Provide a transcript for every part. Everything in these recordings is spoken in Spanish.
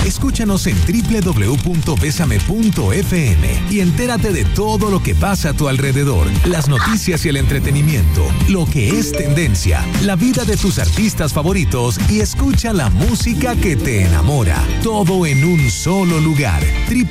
Escúchanos en www.besame.fm y entérate de todo lo que pasa a tu alrededor, las noticias y el entretenimiento, lo que es tendencia, la vida de tus artistas favoritos y escucha la música que te enamora. Todo en un solo lugar.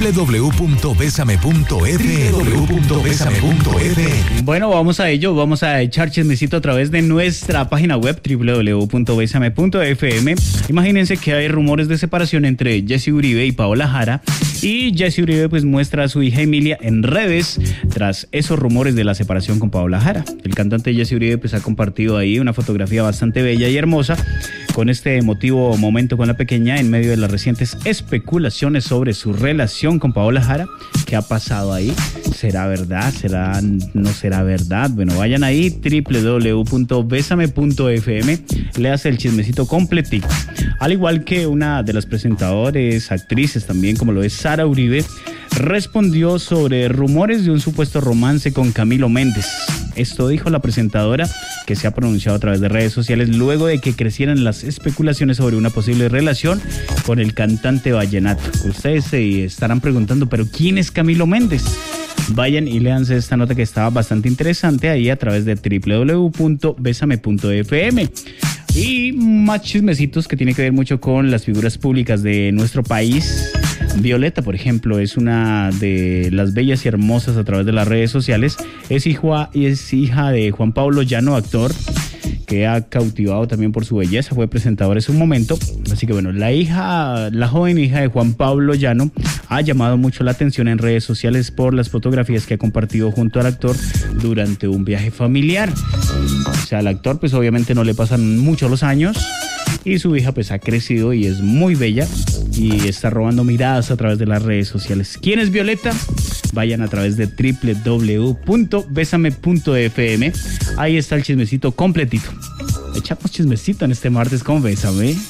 www.besame.fm. Bueno, vamos a ello. Vamos a echar chismecito a través de nuestra página web www.besame.fm. Imagínense que hay rumores de separación entre Jesse Uribe y Paola Jara, y Jesse Uribe pues muestra a su hija Emilia en redes tras esos rumores de la separación con Paola Jara. El cantante Jesse Uribe pues ha compartido ahí una fotografía bastante bella y hermosa con este emotivo momento con la pequeña en medio de las recientes especulaciones sobre su relación con Paola Jara. ¿Qué ha pasado ahí? ¿Será verdad? ¿No será verdad? Bueno, vayan ahí, www.besame.fm, le hace el chismecito completito. Al igual que una de las presentadores, actrices también, como lo es Sara Uribe, respondió sobre rumores de un supuesto romance con Camilo Méndez. Esto dijo la presentadora, que se ha pronunciado a través de redes sociales luego de que crecieran las especulaciones sobre una posible relación con el cantante vallenato. Ustedes se estarán preguntando, ¿pero quién es Camilo Méndez? Vayan y léanse esta nota que estaba bastante interesante ahí a través de www.besame.fm. Y más chismecitos que tiene que ver mucho con las figuras públicas de nuestro país. Violeta, por ejemplo, es una de las bellas y hermosas a través de las redes sociales. Es hija de Juan Pablo Llano, actor, que ha cautivado también por su belleza. Fue presentador en su momento. Así que bueno, la joven hija de Juan Pablo Llano ha llamado mucho la atención en redes sociales por las fotografías que ha compartido junto al actor durante un viaje familiar. O sea, al actor pues obviamente no le pasan mucho los años y su hija pues ha crecido y es muy bella y está robando miradas a través de las redes sociales. ¿Quién es Violeta? Vayan a través de www.besame.fm. Ahí está el chismecito completito. Echamos chismecito en este martes con Bésame.